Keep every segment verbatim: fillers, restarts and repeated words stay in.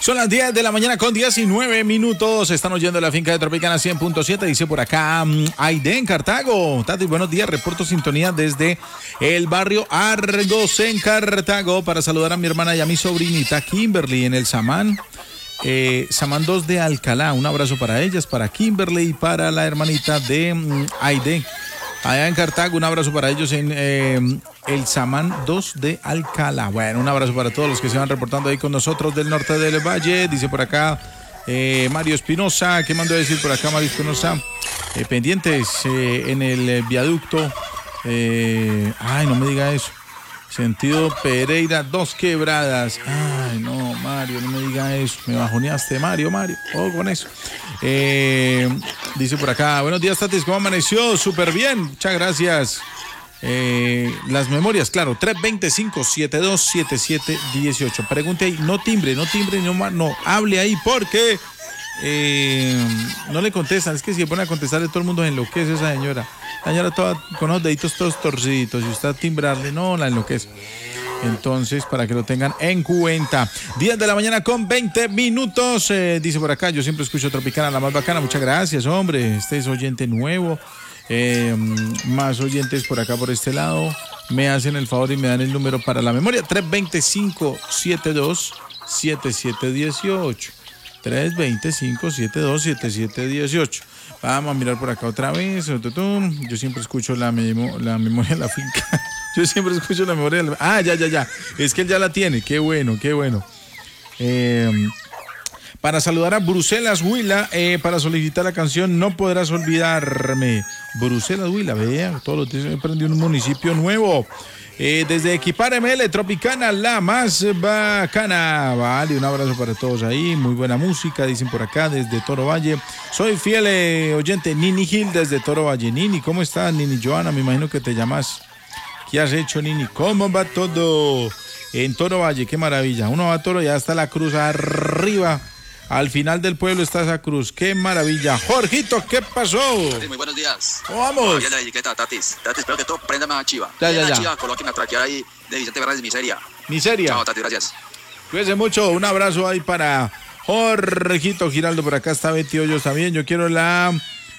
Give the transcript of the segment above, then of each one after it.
Son las diez de la mañana con diecinueve minutos. Están oyendo la finca de Tropicana cien punto siete. Dice por acá Aide en Cartago. Tati, buenos días. Reporto sintonía desde el barrio Argos en Cartago para saludar a mi hermana y a mi sobrinita Kimberly en el Samán. Eh, Samán dos de Alcalá. Un abrazo para ellas, para Kimberly y para la hermanita de um, Aide. Allá en Cartago, un abrazo para ellos en eh, el Samán dos de Alcalá. Bueno, un abrazo para todos los que se van reportando ahí con nosotros del norte del valle. Dice por acá eh, Mario Espinosa. ¿Qué mandó a decir por acá Mario Espinosa? Eh, pendientes eh, en el viaducto. Eh, ay, no me diga eso. Sentido Pereira, dos quebradas. Ay, no, Mario, no me diga eso. Me bajoneaste, Mario, Mario. Oh, con eso. Eh, dice por acá, buenos días, Tatis, ¿cómo amaneció? Súper bien, muchas gracias. Eh, las memorias, claro, tres dos cinco, siete dos siete siete uno ocho. Pregunte ahí, no timbre, no timbre, no, no hable ahí porque eh, no le contestan. Es que si se pone a contestarle, todo el mundo enloquece esa señora. La señora toda con los deditos todos torciditos y usted a timbrarle, no, la enloquece. Entonces, para que lo tengan en cuenta. diez de la mañana con veinte minutos. Eh, dice por acá, yo siempre escucho Tropicana, la más bacana. Muchas gracias, hombre. Este es oyente nuevo. Eh, más oyentes por acá, por este lado. Me hacen el favor y me dan el número para la memoria. tres dos cinco, siete dos siete siete uno ocho. tres dos cinco, siete dos siete siete uno ocho. Vamos a mirar por acá otra vez. Yo siempre escucho la, memo, la memoria de la finca. Yo siempre escucho la memoria de la... Ah, ya, ya, ya. Es que él ya la tiene. Qué bueno, qué bueno. Eh, para saludar a Bruselas Huila, eh, para solicitar la canción No Podrás Olvidarme. Bruselas Huila, vea, todos los días he aprendido un municipio nuevo. Eh, desde Equipar M L, Tropicana, la más bacana. Vale, un abrazo para todos ahí. Muy buena música, dicen por acá, desde Toro Valle. Soy fiel eh, oyente, Nini Gil, desde Toro Valle. Nini, ¿cómo estás, Nini Joana? Me imagino que te llamas. ¿Qué has hecho, Nini? ¿Cómo va todo en Toro Valle? Qué maravilla. Uno va a Toro, ya está la cruz arriba. Al final del pueblo está esa cruz. ¡Qué maravilla! Jorgito, ¿qué pasó? Tatis, muy buenos días. ¿Cómo vamos? Ya la etiqueta, Tatis. Tatis, espero que todo prenda más a Chiva. Ya, ya, ya. Chiva, colóqueme a traquear ahí de Vicente Fernández, Miseria. Miseria. Chao, Tatis, gracias. Cuídense mucho. Un abrazo ahí para Jorgito Giraldo. Por acá está Betty Hoyos también. Yo quiero la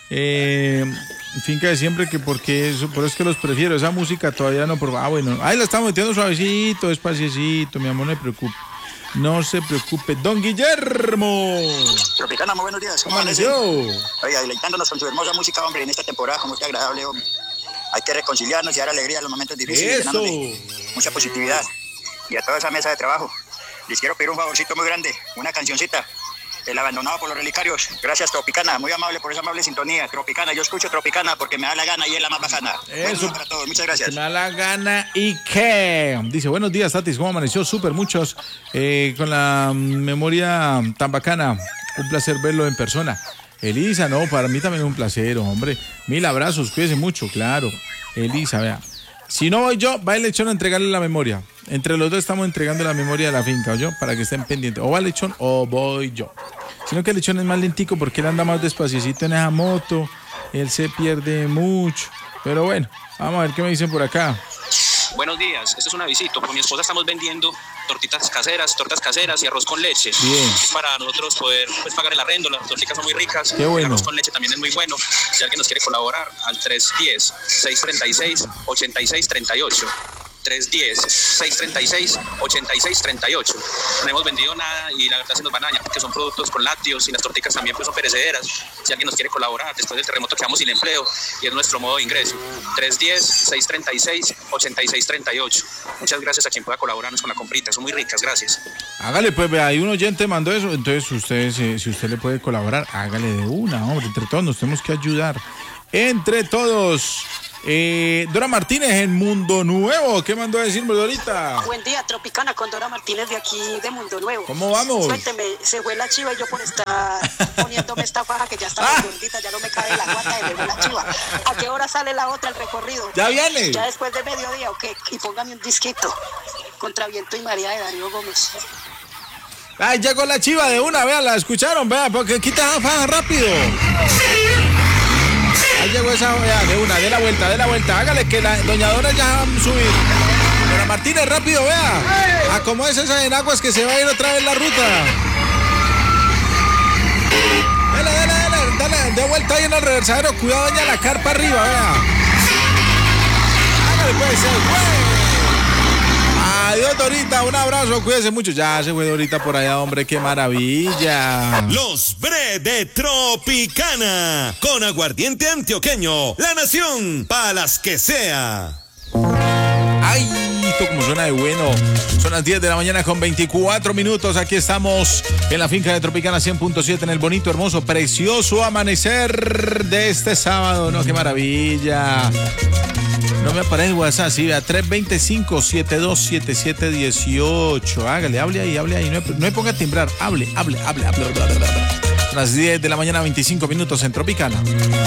eh, finca de siempre, que porque eso, por eso es que los prefiero. Esa música todavía no. Por, ah, bueno. Ahí la estamos metiendo suavecito, despaciecito. Mi amor, no me preocupe. No se preocupe, don Guillermo. Tropicana, muy buenos días. ¿Cómo amaneció? Oiga, deleitándonos con su hermosa música, hombre, en esta temporada, como muy agradable, hombre. Hay que reconciliarnos y dar alegría a los momentos difíciles, llenándole mucha positividad. Y a toda esa mesa de trabajo, les quiero pedir un favorcito muy grande, una cancioncita, El Abandonado por los Relicarios. Gracias, Tropicana, muy amable por esa amable sintonía. Tropicana, yo escucho Tropicana porque me da la gana y es la más bacana. Eso. Para todos, muchas gracias. Me da la gana y qué. Dice, buenos días, Tatis, ¿cómo amaneció? Súper, muchos, eh, con la memoria tan bacana. Un placer verlo en persona. Elisa, no, para mí también es un placer, hombre. Mil abrazos, cuídense mucho, claro. Elisa, vea. Si no voy yo, va el Lechón a entregarle la memoria. Entre los dos estamos entregando la memoria de la finca, ¿oyó? Para que estén pendientes. O va el Lechón o voy yo. Sino que el Lechón es más lentico porque él anda más despacito en esa moto. Él se pierde mucho. Pero bueno, vamos a ver qué me dicen por acá. Buenos días, esto es un avisito. Con mi esposa estamos vendiendo tortitas caseras, tortas caseras y arroz con leche. Bien. Es para nosotros poder pues, pagar el arrendo. Las tortitas son muy ricas. Qué bueno. El arroz con leche también es muy bueno. Si alguien nos quiere colaborar, al tres uno cero, seis tres seis, ocho seis tres ocho. tres uno cero, seis tres seis, ocho seis tres ocho. No hemos vendido nada y la verdad se nos van a dañar porque son productos con lácteos y las torticas también pues son perecederas. Si alguien nos quiere colaborar, después del terremoto quedamos sin empleo y es nuestro modo de ingreso. tres uno cero, seis tres seis, ocho seis tres ocho. Muchas gracias a quien pueda colaborarnos con la comprita, son muy ricas, gracias. Hágale, pues, vea, hay un oyente mandó eso, entonces usted, si, si usted le puede colaborar, hágale de una, hombre, entre todos nos tenemos que ayudar. Entre todos. Eh, Dora Martínez en Mundo Nuevo. ¿Qué mandó a decirme, Dorita? Buen día, Tropicana, con Dora Martínez de aquí de Mundo Nuevo. ¿Cómo vamos? Cuénteme, se fue la chiva y yo por estar poniéndome esta faja que ya está muy gordita, ya no me cabe la guata de ver la chiva. ¿A qué hora sale la otra, el recorrido? ¿Ya viene? Ya después de mediodía, ¿o qué? Y póngame un disquito. Contra Viento y María de Darío Gómez. Ay, llegó la chiva de una, vea, la escucharon, vea, porque quita la faja rápido. Ahí llegó esa, vea, de una, de la vuelta, de la vuelta, hágale que la doña Dora ya va a subir. Dora Martínez, rápido, vea. Acomódese esa en aguas que se va a ir otra vez la ruta. de vuelta ahí en el reversadero. Cuidado, doña la carpa arriba, vea. Hágale pues, se fue. Adiós, Dorita, un abrazo, cuídese mucho. Ya se fue Dorita por allá, hombre, qué maravilla. Los Bre de Tropicana, con aguardiente antioqueño, la nación, para las que sea. Ay, esto como suena de bueno. Son las diez de la mañana con veinticuatro minutos. Aquí estamos en la finca de Tropicana cien punto siete en el bonito, hermoso, precioso amanecer de este sábado. No, qué maravilla. No me aparece WhatsApp, sí, a tres dos cinco, siete dos siete siete uno ocho. Hágale, hable ahí, hable ahí. No me, no me ponga a timbrar. Hable, hable, hable, hable. Son las diez de la mañana, veinticinco minutos en Tropicana.